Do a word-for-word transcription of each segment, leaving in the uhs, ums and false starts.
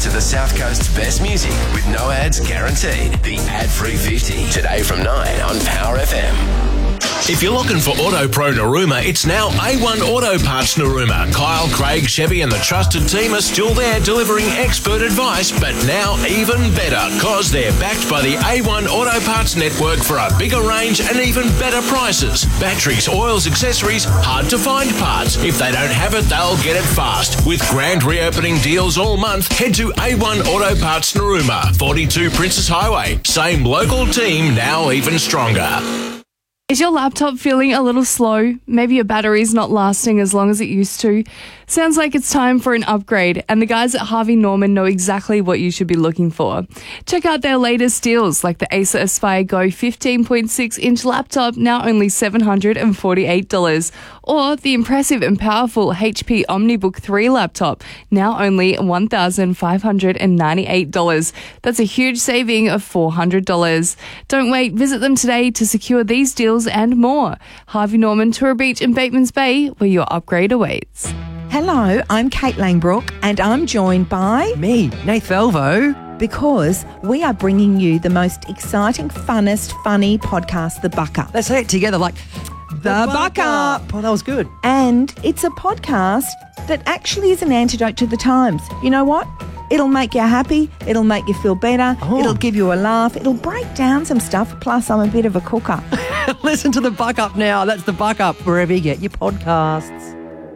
to the South Coast's best music with no ads guaranteed. The Ad-Free fifty. Today from nine on Power F M. If you're looking for Auto Pro Narooma, it's now A one Auto Parts Narooma. Kyle, Craig, Chevy and the trusted team are still there delivering expert advice, but now even better because they're backed by the A one Auto Parts Network for a bigger range and even better prices. Batteries, oils, accessories, hard to find parts. If they don't have it, they'll get it fast. With grand reopening deals all month, head to A one Auto Parts Narooma, forty-two Princess Highway. Same local team, now even stronger. Is your laptop feeling a little slow? Maybe your battery's not lasting as long as it used to? Sounds like it's time for an upgrade, and the guys at Harvey Norman know exactly what you should be looking for. Check out their latest deals like the Acer Aspire Go fifteen point six inch laptop, now only seven hundred forty-eight dollars, or the impressive and powerful H P OmniBook three laptop, now only one thousand five hundred ninety-eight dollars. That's a huge saving of four hundred dollars. Don't wait, visit them today to secure these deals and more. Harvey Norman, Tour Beach and Batemans Bay, where your upgrade awaits. Hello, I'm Kate Langbrook and I'm joined by... Me, Nath Velvo. Because we are bringing you the most exciting, funnest, funny podcast, The Buck Up. Let's say it together like... The, the Buck Up. Oh, that was good. And it's a podcast that actually is an antidote to the times. You know what? It'll make you happy. It'll make you feel better. Oh. It'll give you a laugh. It'll break down some stuff. Plus, I'm a bit of a cooker. Listen to The Buck Up now. That's The Buck Up, wherever you get your podcasts.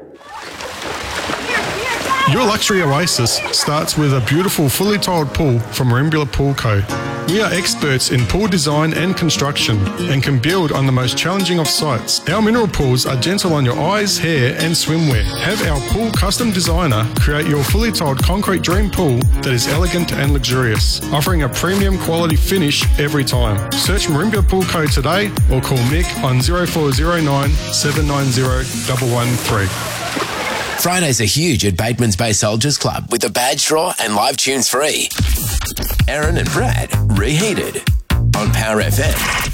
Your luxury oasis starts with a beautiful fully tiled pool from Marimbula Pool Co. We are experts in pool design and construction and can build on the most challenging of sites. Our mineral pools are gentle on your eyes, hair and swimwear. Have our pool custom designer create your fully tiled concrete dream pool that is elegant and luxurious, offering a premium quality finish every time. Search Marimbula Pool Co today or call Mick on zero four zero nine seven nine zero one one three. Fridays are huge at Batemans Bay Soldiers Club with a badge draw and live tunes free. Aaron and Brad, Reheated on Power F M.